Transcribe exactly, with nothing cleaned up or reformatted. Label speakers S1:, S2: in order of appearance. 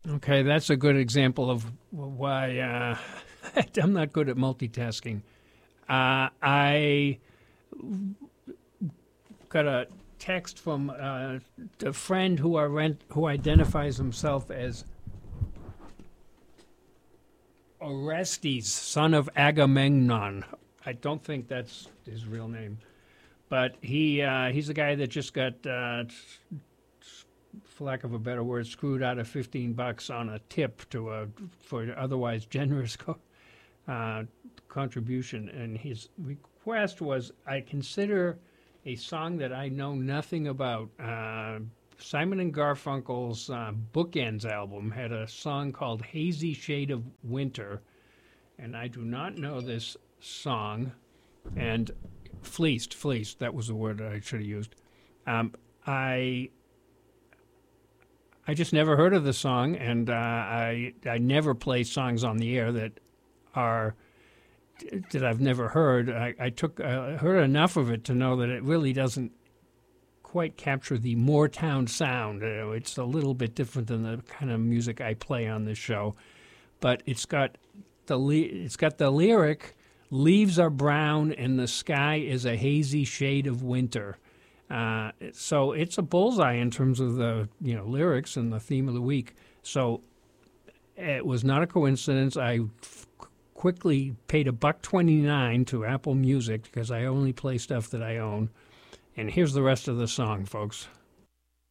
S1: Okay, that's a good example of why uh, I'm not good at multitasking. Uh, I got a text from uh, a friend who I rent, who identifies himself as Orestes, son of Agamemnon. I don't think that's his real name, but he uh, he's the guy that just got, uh, for lack of a better word, screwed out of fifteen bucks on a tip to a for an otherwise generous co- uh, contribution, and his request was, I consider a song that I know nothing about. Uh, Simon and Garfunkel's uh, Bookends album had a song called Hazy Shade of Winter, and I do not know this song. And fleeced, fleeced, that was the word I should have used. Um, I I just never heard of the song, and uh, I I never play songs on the air that are that I've never heard. I, I took uh, heard enough of it to know that it really doesn't quite capture the Moortown sound. Uh, it's a little bit different than the kind of music I play on this show, but it's got the le- it's got the lyric, "Leaves are brown and the sky is a hazy shade of winter." Uh, so it's a bullseye in terms of the you know lyrics and the theme of the week. So it was not a coincidence. I f- quickly paid a buck twenty-nine to Apple Music because I only play stuff that I own. And here's the rest of the song, folks.